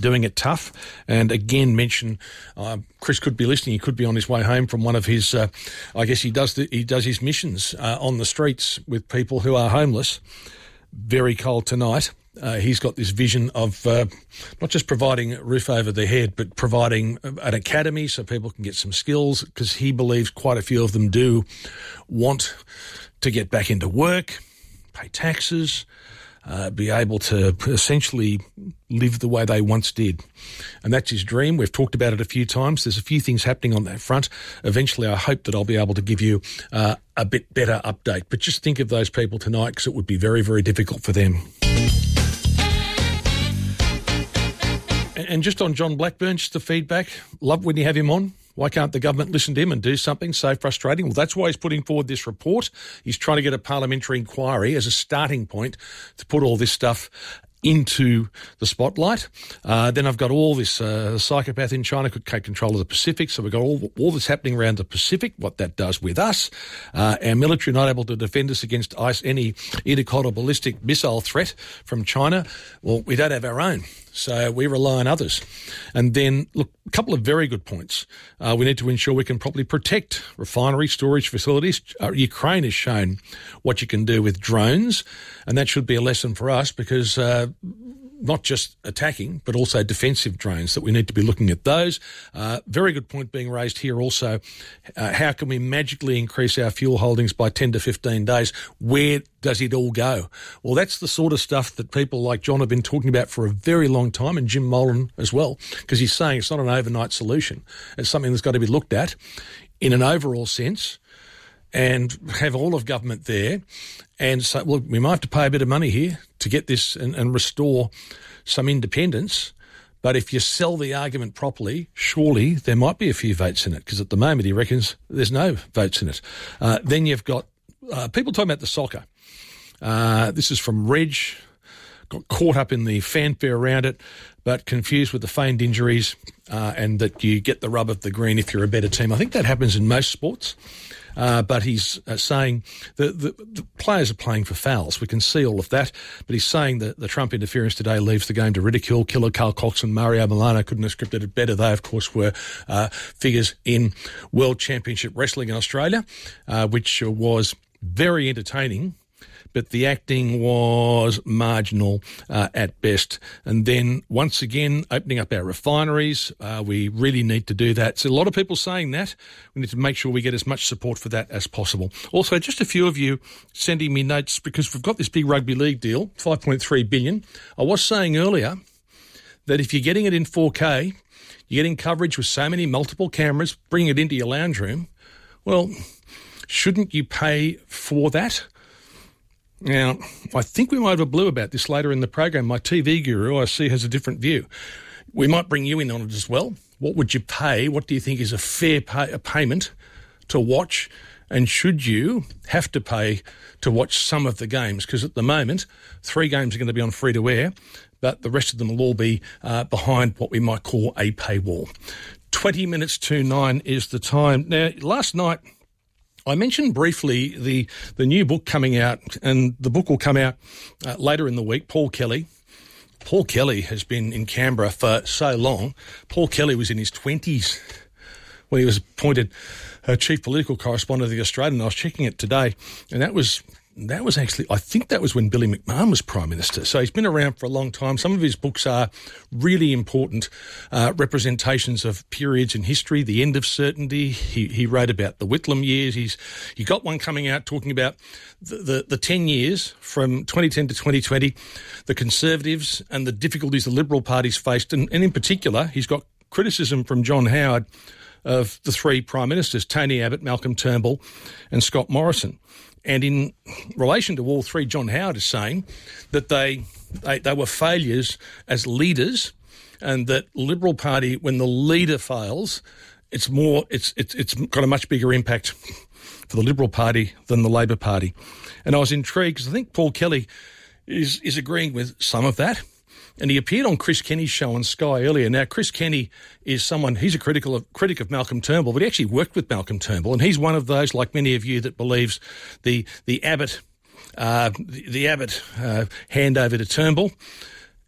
doing it tough. And again, mention Chris could be listening. He could be on his way home from one of his. I guess he does his missions on the streets with people who are homeless. Very cold tonight. He's got this vision of not just providing a roof over their head, but providing an academy so people can get some skills, because he believes quite a few of them do want to get back into work, pay taxes, be able to essentially live the way they once did. And that's his dream. We've talked about it a few times. There's a few things happening on that front. Eventually, I hope that I'll be able to give you a bit better update. But just think of those people tonight, because it would be very, very difficult for them. And just on John Blackburn, just the feedback. Love when you have him on. Why can't the government listen to him and do something so frustrating? Well, that's why he's putting forward this report. He's trying to get a parliamentary inquiry as a starting point to put all this stuff into the spotlight. Then I've got all this psychopath in China could take control of the Pacific. So we've got all this happening around the Pacific, what that does with us. Our military not able to defend us against any intercontinental ballistic missile threat from China. Well, we don't have our own. So we rely on others. And then, look, a couple of very good points. We need to ensure we can properly protect refinery storage facilities. Ukraine has shown what you can do with drones, and that should be a lesson for us, because not just attacking, but also defensive drones, that we need to be looking at those. Very good point being raised here also. How can we magically increase our fuel holdings by 10 to 15 days? Where does it all go? Well, that's the sort of stuff that people like John have been talking about for a very long time, and Jim Molan as well, because he's saying it's not an overnight solution. It's something that's got to be looked at in an overall sense, and have all of government there and say, well, we might have to pay a bit of money here to get this and restore some independence. But if you sell the argument properly, surely there might be a few votes in it, because at the moment he reckons there's no votes in it. Then you've got people talking about the soccer. This is from Reg. Got caught up in the fanfare around it, but confused with the feigned injuries and that you get the rub of the green if you're a better team. I think that happens in most sports. But he's saying the players are playing for fouls. We can see all of that. But he's saying that the Trump interference today leaves the game to ridicule. Killer Carl Cox and Mario Milano couldn't have scripted it better. They, of course, were figures in World Championship Wrestling in Australia, which was very entertaining. But the acting was marginal at best. And then, once again, opening up our refineries, we really need to do that. So a lot of people saying that. We need to make sure we get as much support for that as possible. Also, just a few of you sending me notes, because we've got this big rugby league deal, $5.3 billion. I was saying earlier that if you're getting it in 4K, you're getting coverage with so many multiple cameras, bringing it into your lounge room, well, shouldn't you pay for that? Now, I think we might have a blue about this later in the program. My TV guru, I see, has a different view. We might bring you in on it as well. What would you pay? What do you think is a fair payment to watch? And should you have to pay to watch some of the games? Because at the moment, 3 games are going to be on free-to-air, but the rest of them will all be behind what we might call a paywall. 20 minutes to 9 is the time. Now, last night, I mentioned briefly the new book coming out, and the book will come out later in the week, Paul Kelly. Paul Kelly has been in Canberra for so long. Paul Kelly was in his 20s when he was appointed chief political correspondent of The Australian. I was checking it today, and that was actually, I think that was when Billy McMahon was Prime Minister. So he's been around for a long time. Some of his books are really important representations of periods in history, the end of certainty. He wrote about the Whitlam years. He got one coming out talking about the 10 years from 2010 to 2020, the Conservatives and the difficulties the Liberal parties faced. And in particular, he's got criticism from John Howard of the 3 Prime Ministers, Tony Abbott, Malcolm Turnbull and Scott Morrison. And in relation to all 3, John Howard is saying that they were failures as leaders, and that Liberal Party, when the leader fails, it's got a much bigger impact for the Liberal Party than the Labor Party. And I was intrigued because I think Paul Kelly is agreeing with some of that. And he appeared on Chris Kenny's show on Sky earlier. Now, Chris Kenny is he's a critic of Malcolm Turnbull, but he actually worked with Malcolm Turnbull, and he's one of those, like many of you, that believes the Abbott handover to Turnbull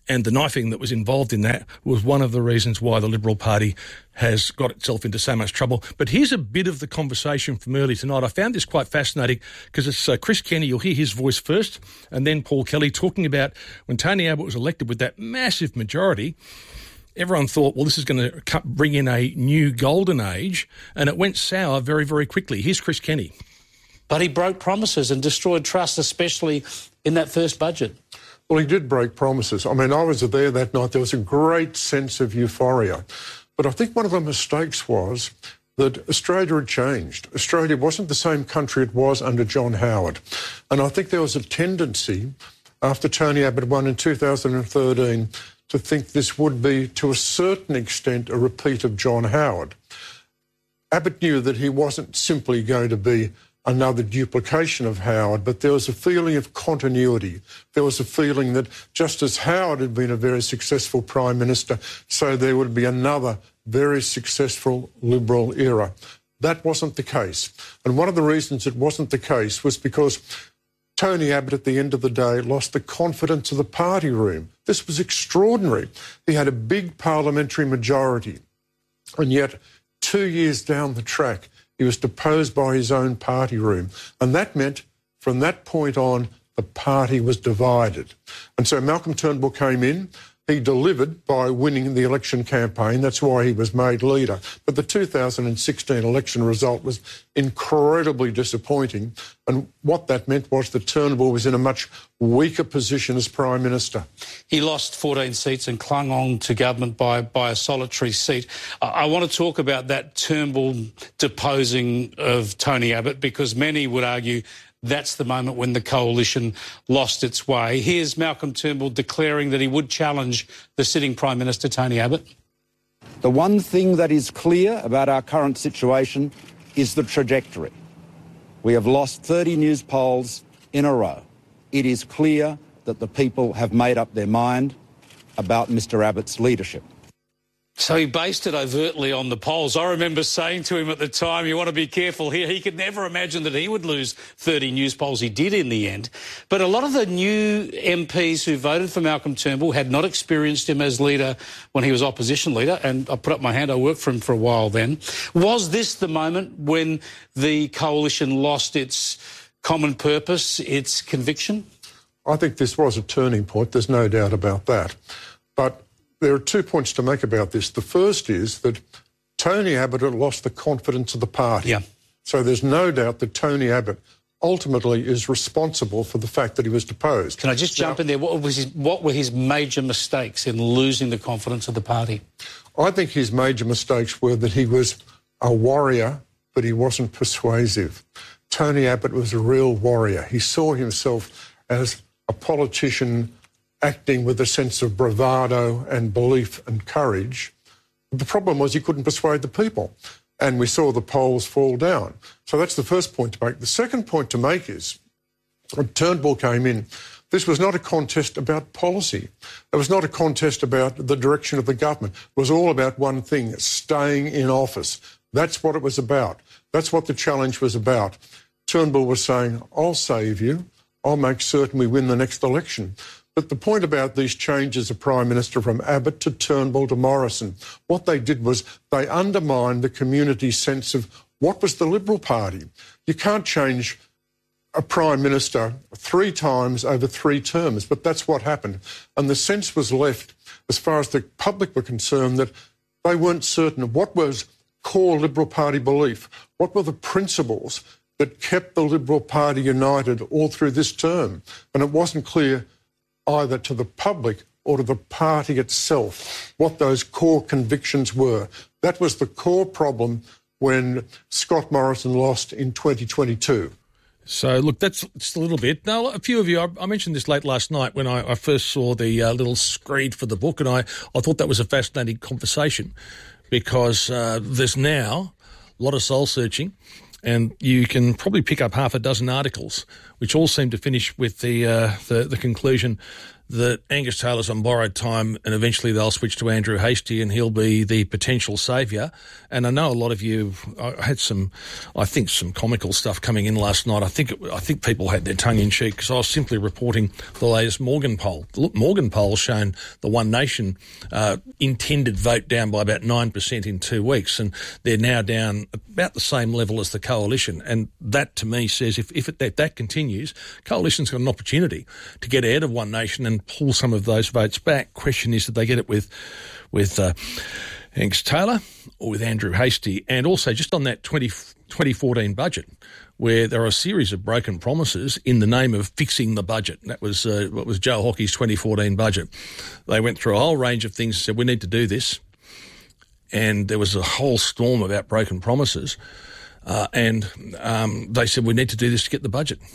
And the knifing that was involved in that was one of the reasons why the Liberal Party has got itself into so much trouble. But here's a bit of the conversation from early tonight. I found this quite fascinating because it's Chris Kenny. You'll hear his voice first, and then Paul Kelly talking about when Tony Abbott was elected with that massive majority. Everyone thought, well, this is going to bring in a new golden age, and it went sour very, very quickly. Here's Chris Kenny. But he broke promises and destroyed trust, especially in that first budget. Well, he did break promises. I mean, I was there that night. There was a great sense of euphoria. But I think one of the mistakes was that Australia had changed. Australia wasn't the same country it was under John Howard. And I think there was a tendency, after Tony Abbott won in 2013, to think this would be, to a certain extent, a repeat of John Howard. Abbott knew that he wasn't simply going to be another duplication of Howard, but there was a feeling of continuity. There was a feeling that just as Howard had been a very successful Prime Minister, so there would be another very successful Liberal era. That wasn't the case. And one of the reasons it wasn't the case was because Tony Abbott, at the end of the day, lost the confidence of the party room. This was extraordinary. He had a big parliamentary majority, and yet 2 years down the track, he was deposed by his own party room. And that meant, from that point on, the party was divided. And so Malcolm Turnbull came in. He delivered by winning the election campaign. That's why he was made leader. But the 2016 election result was incredibly disappointing. And what that meant was that Turnbull was in a much weaker position as Prime Minister. He lost 14 seats and clung on to government by a solitary seat. I want to talk about that Turnbull deposing of Tony Abbott, because many would argue that's the moment when the coalition lost its way. Here's Malcolm Turnbull declaring that he would challenge the sitting Prime Minister, Tony Abbott. The one thing that is clear about our current situation is the trajectory. We have lost 30 news polls in a row. It is clear that the people have made up their mind about Mr Abbott's leadership. So he based it overtly on the polls. I remember saying to him at the time, you want to be careful here. He could never imagine that he would lose 30 news polls. He did in the end. But a lot of the new MPs who voted for Malcolm Turnbull had not experienced him as leader when he was opposition leader. And I put up my hand, I worked for him for a while then. Was this the moment when the coalition lost its common purpose, its conviction? I think this was a turning point. There's no doubt about that. But there are 2 points to make about this. The first is that Tony Abbott had lost the confidence of the party. Yeah. So there's no doubt that Tony Abbott ultimately is responsible for the fact that he was deposed. Can I just jump in there? What were his major mistakes in losing the confidence of the party? I think his major mistakes were that he was a warrior, but he wasn't persuasive. Tony Abbott was a real warrior. He saw himself as a politician acting with a sense of bravado and belief and courage. The problem was he couldn't persuade the people, and we saw the polls fall down. So that's the first point to make. The second point to make is, when Turnbull came in, this was not a contest about policy. It was not a contest about the direction of the government. It was all about one thing, staying in office. That's what it was about. That's what the challenge was about. Turnbull was saying, I'll save you. I'll make certain we win the next election. But the point about these changes of Prime Minister from Abbott to Turnbull to Morrison, what they did was they undermined the community's sense of what was the Liberal Party. You can't change a Prime Minister 3 times over 3 terms, but that's what happened. And the sense was left, as far as the public were concerned, that they weren't certain of what was core Liberal Party belief, what were the principles that kept the Liberal Party united all through this term. And it wasn't clear either to the public or to the party itself what those core convictions were. That was the core problem when Scott Morrison lost in 2022. So, look, that's just a little bit. Now, a few of you, I mentioned this late last night when I first saw the little screed for the book, and I thought that was a fascinating conversation because there's now a lot of soul-searching, and you can probably pick up half a dozen articles which all seem to finish with the conclusion that Angus Taylor's on borrowed time and eventually they'll switch to Andrew Hastie and he'll be the potential saviour. And I know a lot of you, I had some comical stuff coming in last night. I think people had their tongue in cheek because I was simply reporting the latest Morgan poll. The Morgan poll's shown the One Nation intended vote down by about 9% in 2 weeks, and they're now down about the same level as the Coalition. And that to me says if that continues, Coalition's got an opportunity to get ahead of One Nation and pull some of those votes back. Question is, did they get it with Angus Taylor or with Andrew Hastie? And also just on that 2014 budget, where there are a series of broken promises in the name of fixing the budget. That was what was Joe Hockey's 2014 budget. They went through a whole range of things and said, we need to do this. And there was a whole storm about broken promises. And they said, we need to do this to get the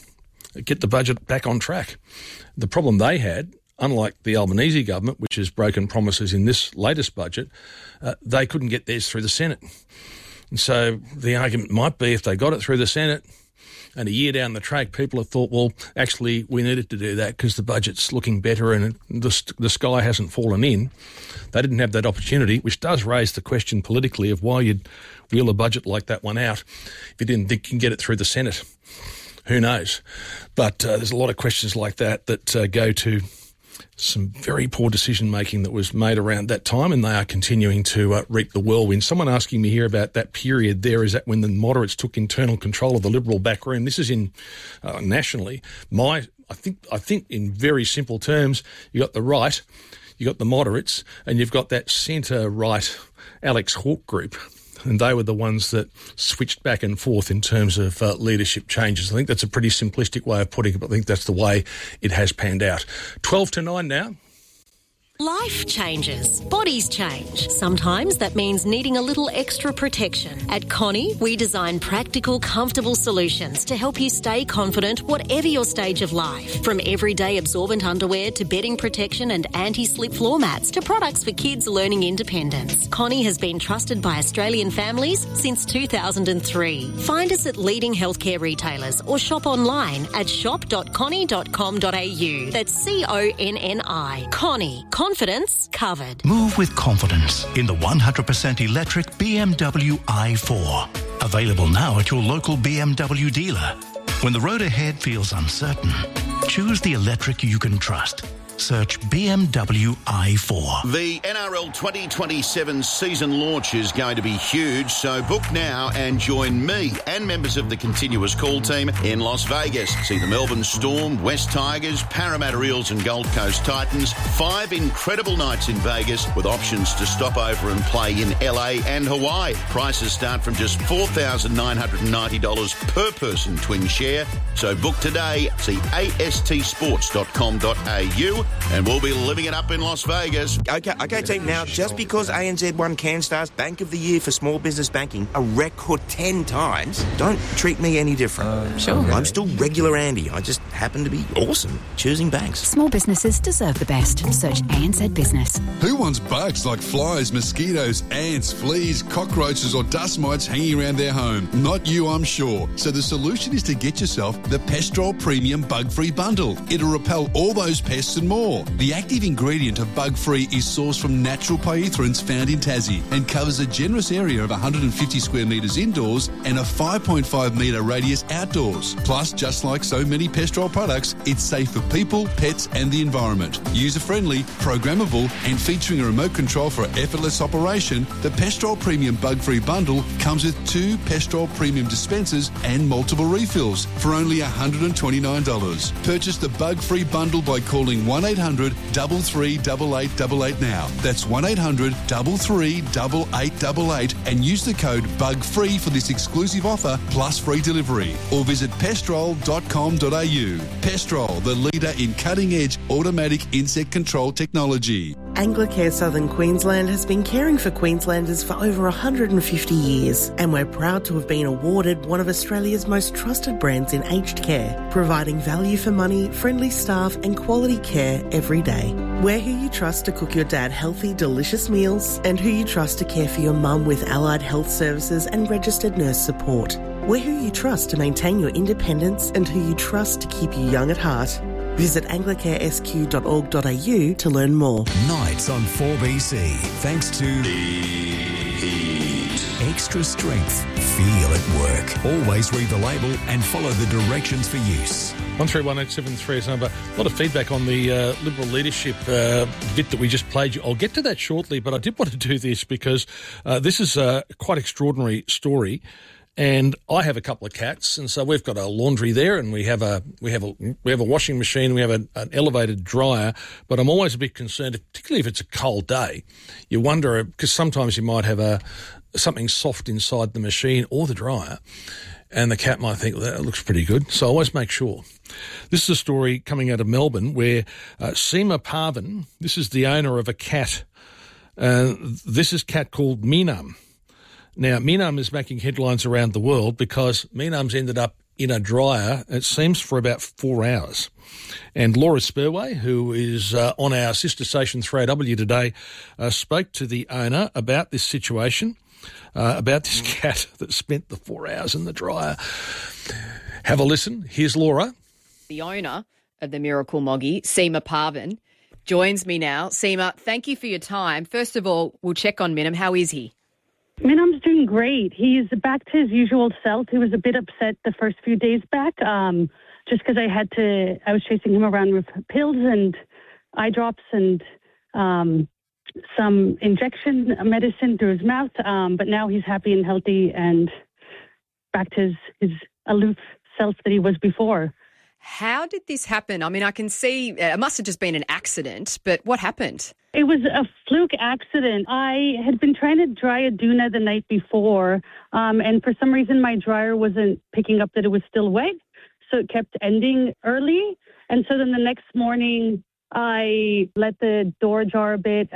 budget back on track. The problem they had, unlike the Albanese government, which has broken promises in this latest budget, they couldn't get theirs through the Senate. And so the argument might be if they got it through the Senate and a year down the track, people have thought, well, actually, we needed to do that because the budget's looking better and the sky hasn't fallen in. They didn't have that opportunity, which does raise the question politically of why you'd wheel a budget like that one out if you didn't think you can get it through the Senate. Who knows? But there's a lot of questions like that go to some very poor decision-making that was made around that time, and they are continuing to reap the whirlwind. Someone asking me here about that period there, is that when the moderates took internal control of the Liberal backroom? This is in nationally. I think in very simple terms, you got the right, you got the moderates, and you've got that centre-right Alex Hawke group. And they were the ones that switched back and forth in terms of leadership changes. I think that's a pretty simplistic way of putting it, but I think that's the way it has panned out. 12 to 9 now. Life changes. Bodies change. Sometimes that means needing a little extra protection. At Connie, we design practical, comfortable solutions to help you stay confident whatever your stage of life. From everyday absorbent underwear to bedding protection and anti-slip floor mats to products for kids learning independence. Connie has been trusted by Australian families since 2003. Find us at leading healthcare retailers or shop online at shop.connie.com.au. That's CONNI. Connie. Confidence covered. Move with confidence in the 100% electric BMW i4. Available now at your local BMW dealer. When the road ahead feels uncertain, choose the electric you can trust. Search BMW i4. The NRL 2027 season launch is going to be huge, so book now and join me and members of the Continuous Call team in Las Vegas. See the Melbourne Storm, West Tigers, Parramatta Eels and Gold Coast Titans. 5 incredible nights in Vegas with options to stop over and play in LA and Hawaii. Prices start from just $4,990 per person twin share. So book today. See astsports.com.au. And we'll be living it up in Las Vegas. Okay, team. Now, just because ANZ won CanStar's Bank of the Year for small business banking a record 10 times, don't treat me any different. Sure. I'm still regular Andy. I just happen to be awesome choosing banks. Small businesses deserve the best. Search ANZ Business. Who wants bugs like flies, mosquitoes, ants, fleas, cockroaches or dust mites hanging around their home? Not you, I'm sure. So the solution is to get yourself the Pestrol Premium Bug-Free Bundle. It'll repel all those pests and more. The active ingredient of Bug-Free is sourced from natural pyrethroids found in Tassie and covers a generous area of 150 square metres indoors and a 5.5 metre radius outdoors. Plus, just like so many Pestrol products, it's safe for people, pets and the environment. User-friendly, programmable and featuring a remote control for effortless operation, the Pestrol Premium Bug-Free Bundle comes with 2 Pestrol Premium dispensers and multiple refills for only $129. Purchase the Bug-Free Bundle by calling 1-800-338888 now. That's 1-800-338888 and use the code BUGFREE for this exclusive offer plus free delivery. Or visit pestrol.com.au. Pestrol, the leader in cutting-edge automatic insect control technology. Anglicare Southern Queensland has been caring for Queenslanders for over 150 years, and we're proud to have been awarded one of Australia's most trusted brands in aged care, providing value for money, friendly staff and quality care every day. We're who you trust to cook your dad healthy, delicious meals, and who you trust to care for your mum with allied health services and registered nurse support. We're who you trust to maintain your independence and who you trust to keep you young at heart. Visit anglicaresq.org.au to learn more. Nights on 4BC, thanks to Extra Strength. Feel at work. Always read the label and follow the directions for use. 131873 is number. A lot of feedback on the Liberal leadership bit that we just played you. I'll get to that shortly, but I did want to do this because this is a quite extraordinary story. And I have a couple of cats, and so we've got a laundry there, and we have a washing machine, we have an elevated dryer. But I'm always a bit concerned, particularly if it's a cold day. You wonder, because sometimes you might have something soft inside the machine or the dryer, and the cat might think, well, that looks pretty good. So I always make sure. This is a story coming out of Melbourne where Seema Parvin, this is the owner of a cat. This is a cat called Meenam. Now, Meenam is making headlines around the world because Meenam's ended up in a dryer, it seems, for about 4 hours. And Laura Spurway, who is on our sister station 3AW today, spoke to the owner about this situation, about this cat that spent the 4 hours in the dryer. Have a listen. Here's Laura. The owner of the Miracle Moggy, Seema Parvin, joins me now. Seema, thank you for your time. First of all, we'll check on Meenam. How is he? Meenam's doing great. He's back to his usual self. He was a bit upset the first few days back, just because I was chasing him around with pills and eye drops and some injection medicine through his mouth. But now he's happy and healthy and back to his aloof self that he was before. How did this happen? I mean, I can see it must have just been an accident, but what happened? It was a fluke accident. I had been trying to dry a doona the night before, and for some reason my dryer wasn't picking up that it was still wet, so it kept ending early. And so then the next morning I let the door jar a bit,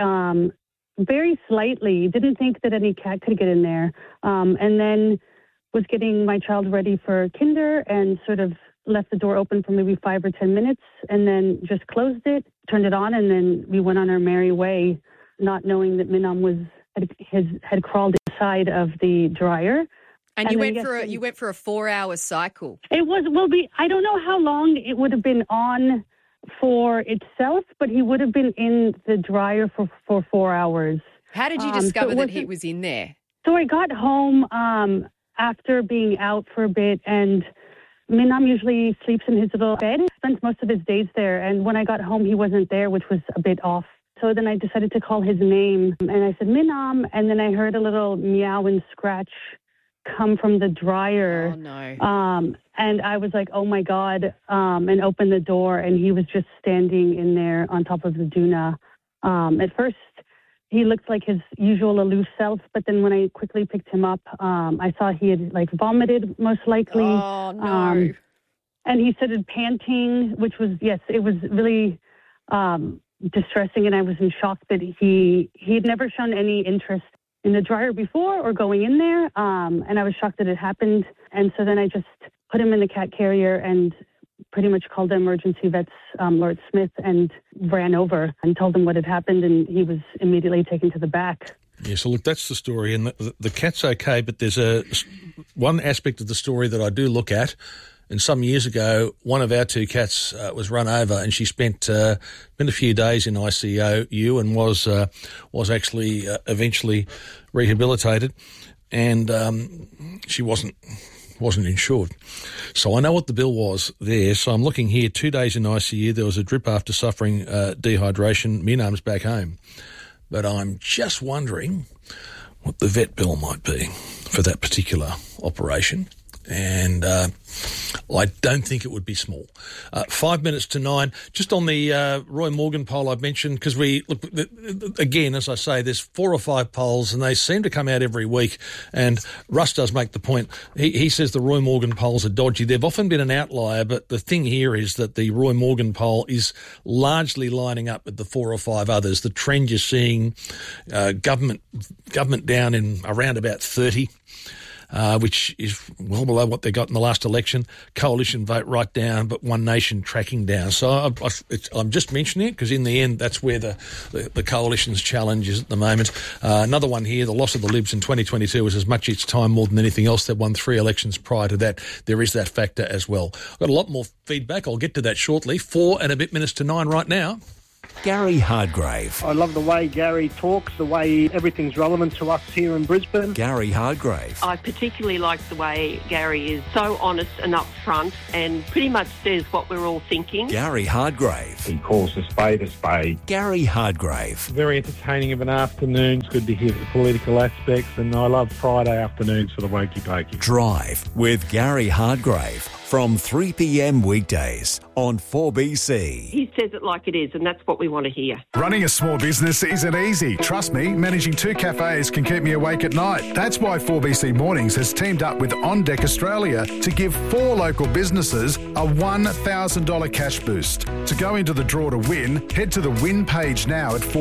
very slightly. Didn't think that any cat could get in there, and then was getting my child ready for kinder and sort of left the door open for maybe 5 or 10 minutes and then just closed it, turned it on, and then we went on our merry way, not knowing that Meenam had crawled inside of the dryer. And you went for a 4-hour cycle. It was, I don't know how long it would have been on for itself, but he would have been in the dryer for 4 hours. How did you discover that he was in there? So I got home after being out for a bit, and Meenam usually sleeps in his little bed, spends most of his days there, and when I got home, he wasn't there, which was a bit off. So then I decided to call his name, and I said, Meenam, and then I heard a little meow and scratch come from the dryer. Oh, no. And I was like, oh, my God, and opened the door, and he was just standing in there on top of the doona. At first, he looked like his usual aloof self, but then when I quickly picked him up, I saw he had vomited most likely. Oh, no. And he started panting, which was, it was really distressing, and I was in shock that he had never shown any interest in the dryer before or going in there, and I was shocked that it happened. And so then I just put him in the cat carrier and pretty much called the emergency vets, Lord Smith, and ran over and told them what had happened, and he was immediately taken to the back. Yeah, so look, that's the story, and the cat's okay, but there's one aspect of the story that I do look at, and some years ago, one of our two cats was run over, and she spent a few days in ICU and was actually eventually rehabilitated, and she wasn't insured. So I know what the bill was there. So I'm looking here, 2 days in ICU. There was a drip after suffering dehydration. Meenam's back home. But I'm just wondering what the vet bill might be for that particular operation. And I don't think it would be small. 5 minutes to 9. Just on the Roy Morgan poll I mentioned, because again, as I say, there's 4 or 5 polls, and they seem to come out every week. And Russ does make the point. He says the Roy Morgan polls are dodgy. They've often been an outlier, but the thing here is that the Roy Morgan poll is largely lining up with the 4 or 5 others. The trend you're seeing, government down in around about 30. which is well below what they got in the last election. Coalition vote right down, but One Nation tracking down. So I'm just mentioning it because in the end, that's where the coalition's challenge is at the moment. Another one here, the loss of the Libs in 2022 was as much its time more than anything else. They've won 3 elections prior to that. There is that factor as well. I've got a lot more feedback. I'll get to that shortly. 4 and a bit minutes to 9 right now. Gary Hardgrave. I love the way Gary talks, the way everything's relevant to us here in Brisbane. Gary Hardgrave. I particularly like the way Gary is so honest and upfront and pretty much says what we're all thinking. Gary Hardgrave. He calls a spade a spade. Gary Hardgrave. Very entertaining of an afternoon. It's good to hear the political aspects, and I love Friday afternoons for the wokey pokey. Drive with Gary Hardgrave from 3 p.m. weekdays on 4BC. He says it like it is, and that's what we want to hear. Running a small business isn't easy. Trust me, managing 2 cafes can keep me awake at night. That's why 4BC Mornings has teamed up with On Deck Australia to give 4 local businesses a $1,000 cash boost. To go into the draw to win, head to the win page now at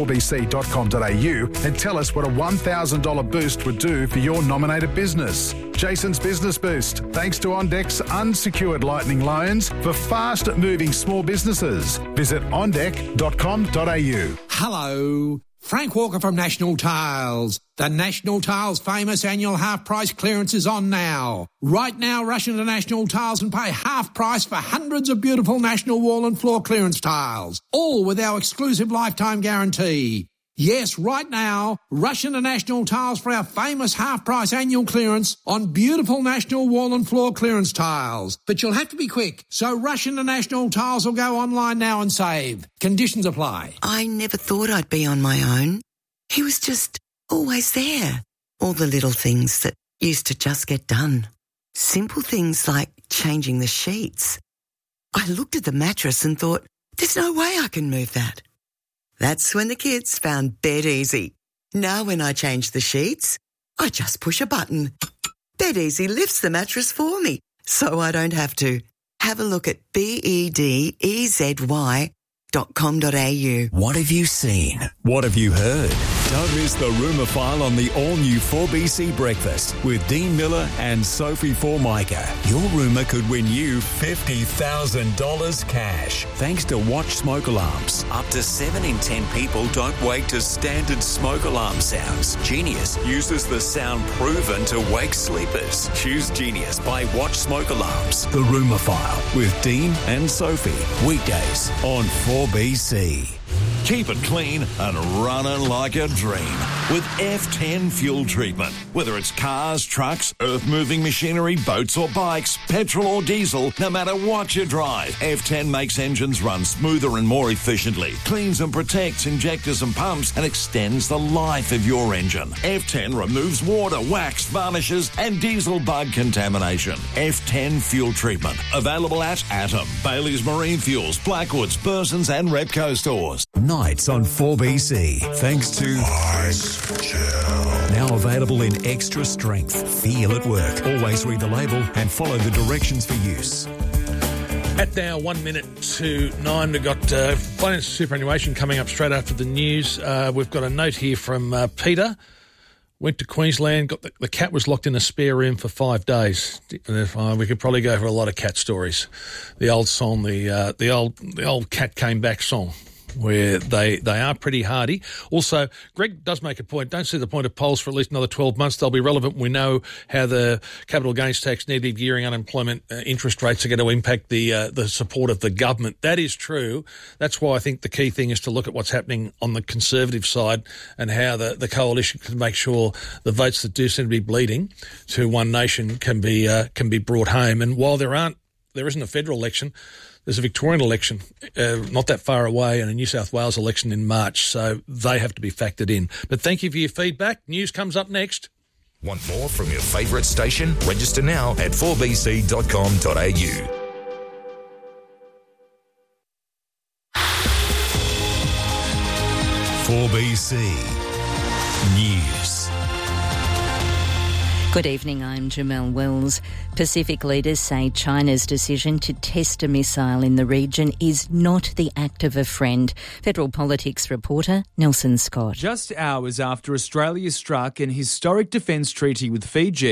4bc.com.au and tell us what a $1,000 boost would do for your nominated business. Jason's Business Boost, thanks to On Deck's unsecured lightning loans for fast-moving small businesses. Visit ondeck.com.au. Hello, Frank Walker from National Tiles. The National Tiles famous annual half-price clearance is on now. Right now, rush into National Tiles and pay half price for hundreds of beautiful National wall and floor clearance tiles, all with our exclusive lifetime guarantee. Yes, right now, rush into National Tiles for our famous half-price annual clearance on beautiful National wall and floor clearance tiles. But you'll have to be quick, so rush into National Tiles or go online now and save. Conditions apply. I never thought I'd be on my own. He was just always there. All the little things that used to just get done. Simple things like changing the sheets. I looked at the mattress and thought, there's no way I can move that. That's when the kids found Bed Easy. Now when I change the sheets, I just push a button. Bed Easy lifts the mattress for me, so I don't have to. Have a look at bedEasy.com.au. What have you seen? What have you heard? Don't miss the Rumour File on the all-new 4BC Breakfast with Dean Miller and Sophie Formica. Your rumour could win you $50,000 cash. Thanks to Watch Smoke Alarms. Up to 7 in 10 people don't wake to standard smoke alarm sounds. Genius uses the sound proven to wake sleepers. Choose Genius by Watch Smoke Alarms. The Rumour File with Dean and Sophie. Weekdays on 4BC. Keep it clean and running like a dream with F10 fuel treatment. Whether it's cars, trucks, earth-moving machinery, boats or bikes, petrol or diesel, no matter what you drive, F10 makes engines run smoother and more efficiently, cleans and protects injectors and pumps, and extends the life of your engine. F10 removes water, wax, varnishes and diesel bug contamination. F10 fuel treatment. Available at Atom, Bailey's Marine Fuels, Blackwoods, Burson's and Repco stores. Nights on 4BC, thanks to Ice Gel. Now available in extra strength. Feel at work. Always read the label and follow the directions for use. At now 1 minute to 9, we've got finance superannuation coming up straight after the news. We've got a note here from Peter. Went to Queensland, got the cat was locked in a spare room for 5 days. We could probably go for a lot of cat stories. The old song, the old cat came back song, where they are pretty hardy. Also, Greg does make a point. Don't see the point of polls for at least another 12 months. They'll be relevant. We know how the capital gains tax, negative gearing, unemployment, interest rates are going to impact the support of the government. That is true. That's why I think the key thing is to look at what's happening on the Conservative side and how the coalition can make sure the votes that do seem to be bleeding to One Nation can be brought home. And while there isn't a federal election, there's a Victorian election not that far away and a New South Wales election in March, so they have to be factored in. But thank you for your feedback. News comes up next. Want more from your favourite station? Register now at 4bc.com.au. News. Good evening, I'm Jamelle Wells. Pacific leaders say China's decision to test a missile in the region is not the act of a friend. Federal Politics reporter Nelson Scott. Just hours after Australia struck an historic defence treaty with Fiji,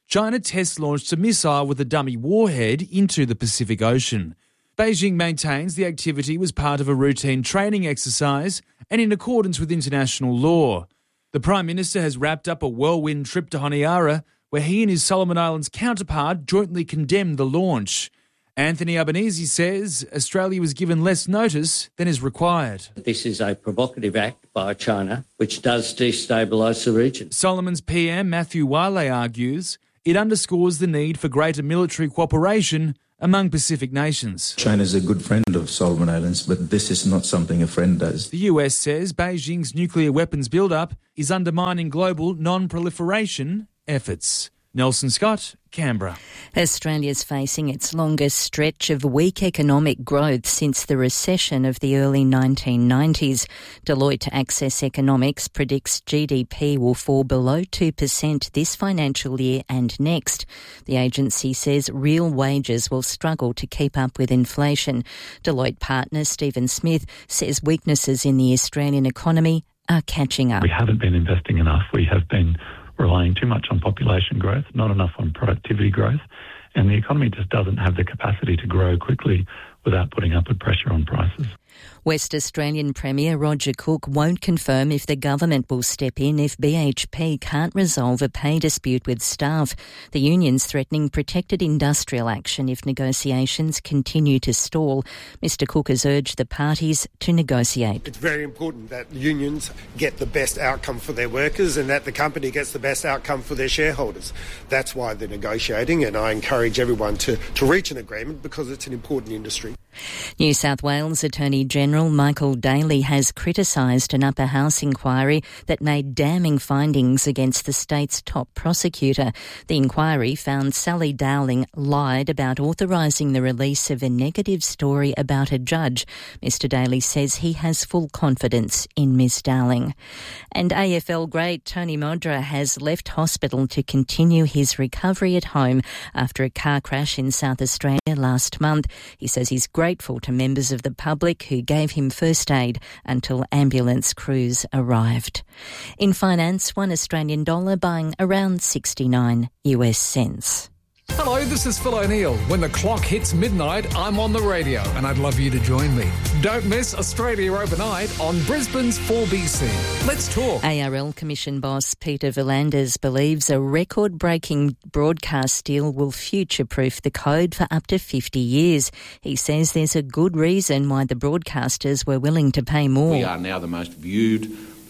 China test-launched a missile with a dummy warhead into the Pacific Ocean. Beijing maintains the activity was part of a routine training exercise and in accordance with international law. The Prime Minister has wrapped up a whirlwind trip to Honiara, where he and his Solomon Islands counterpart jointly condemned the launch. Anthony Albanese says Australia was given less notice than is required. This is a provocative act by China, which does destabilise the region. Solomon's PM Matthew Wiley argues it underscores the need for greater military cooperation among Pacific nations. China is a good friend of Solomon Islands, but this is not something a friend does. The US says Beijing's nuclear weapons build-up is undermining global non-proliferation efforts. Nelson Scott, Canberra. Australia's facing its longest stretch of weak economic growth since the recession of the early 1990s. Deloitte Access Economics predicts GDP will fall below 2% this financial year and next. The agency says real wages will struggle to keep up with inflation. Deloitte partner Stephen Smith says weaknesses in the Australian economy are catching up. We haven't been investing enough. We have been relying too much on population growth, not enough on productivity growth, and the economy just doesn't have the capacity to grow quickly without putting upward pressure on prices. West Australian Premier Roger Cook won't confirm if the government will step in if BHP can't resolve a pay dispute with staff. The union's threatening protected industrial action if negotiations continue to stall. Mr Cook has urged the parties to negotiate. It's very important that unions get the best outcome for their workers and that the company gets the best outcome for their shareholders. That's why they're negotiating, and I encourage everyone to reach an agreement because it's an important industry. New South Wales Attorney General Michael Daly has criticised an upper house inquiry that made damning findings against the state's top prosecutor. The inquiry found Sally Dowling lied about authorising the release of a negative story about a judge. Mr Daly says he has full confidence in Ms Dowling. And AFL great Tony Modra has left hospital to continue his recovery at home after a car crash in South Australia last month. He says he's grateful to members of the public who gave him first aid until ambulance crews arrived. In finance, $1 Australian buying around 69 US cents. Hello, this is Phil O'Neill. When the clock hits midnight, I'm on the radio and I'd love you to join me. Don't miss Australia Overnight on Brisbane's 4BC. Let's talk. ARL Commission boss Peter V'landers believes a record-breaking broadcast deal will future-proof the code for up to 50 years. He says there's a good reason why the broadcasters were willing to pay more. We are now the most viewed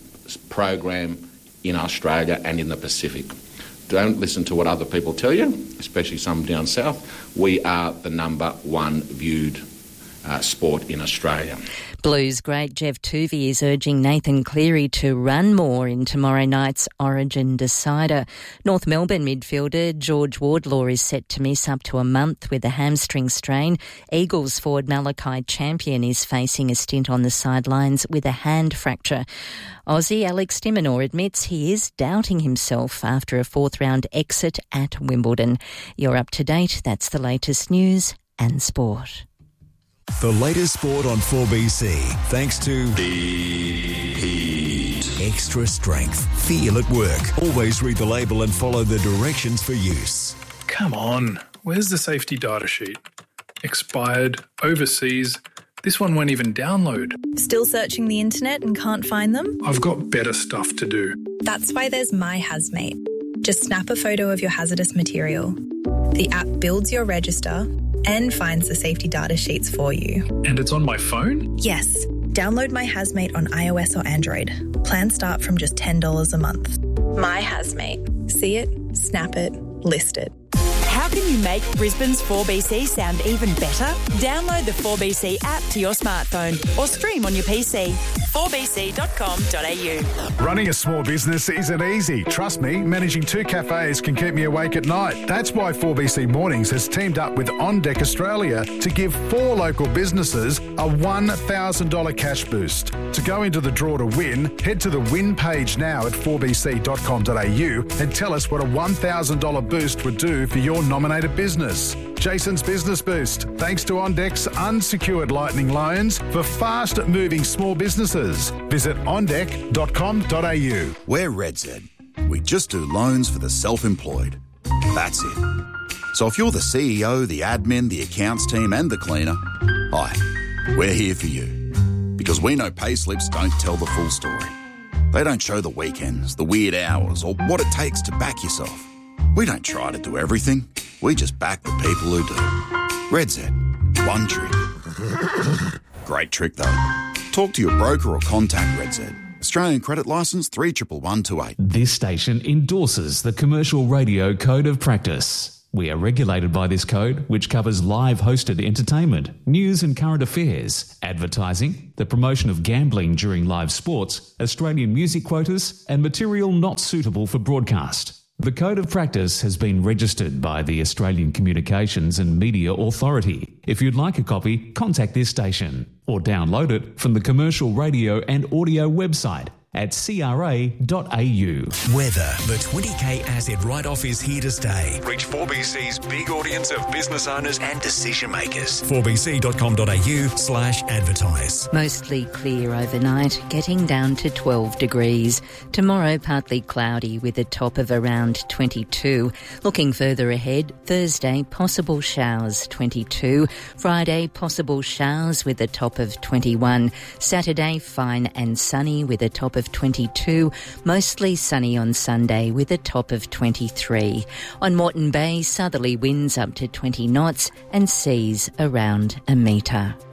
program in Australia and in the Pacific. Don't listen to what other people tell you, especially some down south. We are the number one viewed sport in Australia. Blues great Jeff Tuvey is urging Nathan Cleary to run more in tomorrow night's Origin decider. North Melbourne midfielder George Wardlaw is set to miss up to a month with a hamstring strain. Eagles forward Malachi Champion is facing a stint on the sidelines with a hand fracture. Aussie Alex de Minaur admits he is doubting himself after a fourth-round exit at Wimbledon. You're up to date. That's the latest news and sport. The latest sport on 4BC, thanks to Heat. Extra strength. Feel at work. Always read the label and follow the directions for use. Come on, where's the safety data sheet? Expired, overseas. This one won't even download. Still searching the internet and can't find them? I've got better stuff to do. That's why there's My Hazmate. Just snap a photo of your hazardous material. The app builds your register and finds the safety data sheets for you. And it's on my phone? Yes. Download My Hazmate on iOS or Android. Plans start from just $10 a month. My Hazmate. See it, snap it, list it. How can you make Brisbane's 4BC sound even better? Download the 4BC app to your smartphone or stream on your PC. 4bc.com.au. Running a small business isn't easy. Trust me, managing 2 cafes can keep me awake at night. That's why 4BC Mornings has teamed up with On Deck Australia to give 4 local businesses a $1,000 cash boost. To go into the draw to win, head to the win page now at 4bc.com.au and tell us what a $1,000 boost would do for your nominated business. Jason's Business Boost, thanks to On Deck's unsecured lightning loans for fast-moving small businesses. Visit ondeck.com.au. We're RedZ. We just do loans for the self-employed. That's it. So if you're the CEO, the admin, the accounts team and the cleaner, hi, we're here for you. Because we know payslips don't tell the full story. They don't show the weekends, the weird hours, or what it takes to back yourself. We don't try to do everything. We just back the people who do. RedZ. One trick. Great trick, though. Talk to your broker or contact RedZ. Australian credit licence 311128. This station endorses the Commercial Radio Code of Practice. We are regulated by this code, which covers live hosted entertainment, news and current affairs, advertising, the promotion of gambling during live sports, Australian music quotas, and material not suitable for broadcast. The Code of Practice has been registered by the Australian Communications and Media Authority. If you'd like a copy, contact this station or download it from the Commercial Radio and Audio website at cra.au. Weather. The 20k asset write-off is here to stay. Reach 4BC's big audience of business owners and decision makers. 4bc.com.au/advertise. Mostly clear overnight, getting down to 12 degrees. Tomorrow, partly cloudy with a top of around 22. Looking further ahead, Thursday, possible showers, 22. Friday, possible showers with a top of 21. Saturday, fine and sunny with a top of 22. Mostly sunny on Sunday with a top of 23. On Moreton Bay, southerly winds up to 20 knots and seas around a metre.